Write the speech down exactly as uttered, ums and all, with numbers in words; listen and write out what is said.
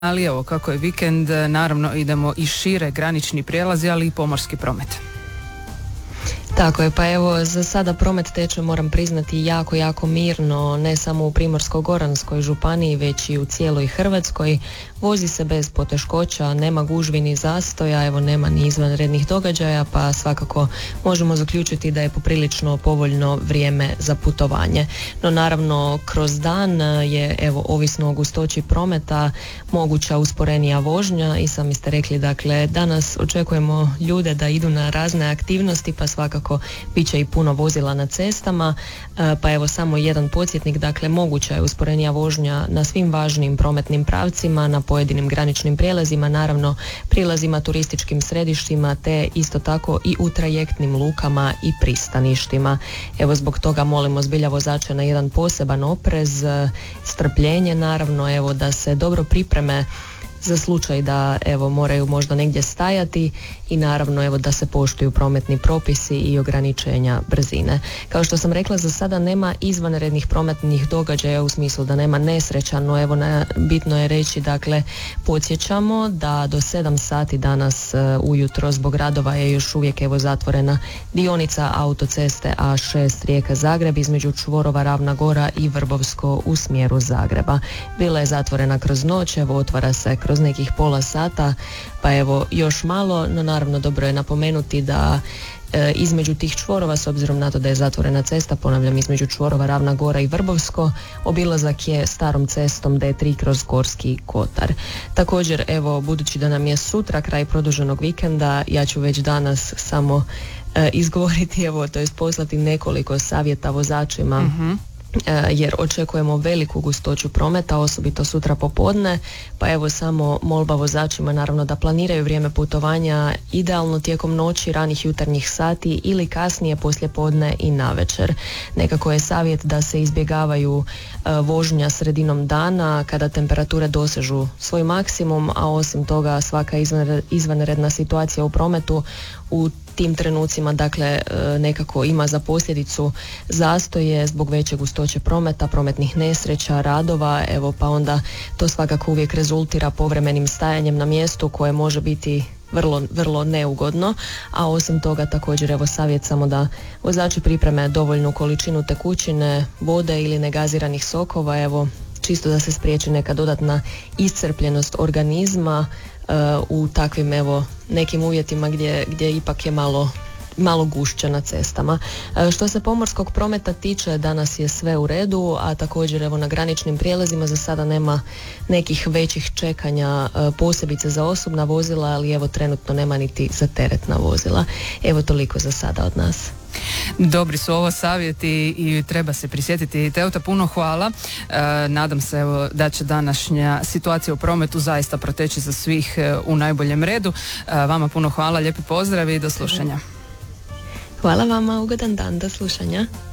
Ali evo, kako je vikend, naravno idemo i šire, granični prijelazi, ali i pomorski promet. Tako je, pa evo za sada promet teče, moram priznati, jako, jako mirno, ne samo u Primorsko-goranskoj županiji, već i u cijeloj Hrvatskoj. Vozi se bez poteškoća, nema gužvi ni zastoja, evo nema ni izvanrednih događaja, pa svakako možemo zaključiti da je poprilično povoljno vrijeme za putovanje. No naravno, kroz dan je, evo, ovisno o gustoći prometa, moguća usporenija vožnja i sami ste rekli, dakle, danas očekujemo ljude da idu na razne aktivnosti, pa svakako bit će i puno vozila na cestama, pa evo samo jedan podsjetnik, dakle moguća je usporenija vožnja na svim važnim prometnim pravcima, na pojedinim graničnim prijelazima, naravno prilazima turističkim središtima, te isto tako i u trajektnim lukama i pristaništima. Evo zbog toga molimo zbilja vozače na jedan poseban oprez, strpljenje naravno, evo da se dobro pripreme za slučaj da evo moraju možda negdje stajati i naravno evo da se poštuju prometni propisi i ograničenja brzine. Kao što sam rekla, za sada nema izvanrednih prometnih događaja u smislu da nema nesreća, no evo na, bitno je reći, dakle podsjećamo da do sedam sati danas uh, ujutro zbog radova je još uvijek evo zatvorena dionica autoceste A šest Rijeka-Zagreb između čvorova Ravna Gora i Vrbovsko u smjeru Zagreba. Bila je zatvorena kroz noć, evo otvara se kroz nekih pola sata, pa evo još malo, no naravno dobro je napomenuti da e, između tih čvorova, s obzirom na to da je zatvorena cesta, ponavljam, između čvorova Ravna Gora i Vrbovsko, obilazak je starom cestom D tri kroz Gorski Kotar. Također, evo, budući da nam je sutra kraj produženog vikenda, ja ću već danas samo e, izgovoriti, evo, to jest poslati nekoliko savjeta vozačima, mm-hmm. jer očekujemo veliku gustoću prometa, osobito sutra popodne, pa evo samo molba vozačima naravno da planiraju vrijeme putovanja idealno tijekom noći, ranih jutarnjih sati ili kasnije poslijepodne i navečer. Nekako je savjet da se izbjegavaju uh, vožnja sredinom dana kada temperature dosežu svoj maksimum, a osim toga svaka izvanredna situacija u prometu u tim trenucima, dakle, nekako ima za posljedicu zastoje zbog veće gustoće prometa, prometnih nesreća, radova, evo pa onda to svakako uvijek rezultira povremenim stajanjem na mjestu koje može biti vrlo, vrlo neugodno, a osim toga također evo savjet samo da vozači pripreme dovoljnu količinu tekućine, vode ili negaziranih sokova, evo čisto da se spriječi neka dodatna iscrpljenost organizma uh, u takvim evo nekim uvjetima gdje, gdje ipak je malo malo gušće na cestama. E, što se pomorskog prometa tiče, danas je sve u redu, a također evo na graničnim prijelazima za sada nema nekih većih čekanja, e, posebice za osobna vozila, ali evo trenutno nema niti za teretna vozila. Evo toliko za sada od nas. Dobri su ovo savjeti i treba se prisjetiti. Teuta, puno hvala. E, nadam se evo, da će današnja situacija u prometu zaista proteći za svih e, u najboljem redu. E, vama puno hvala, lijepi pozdrav i do slušanja. Hvala vama, ugodan dan, do slušanja.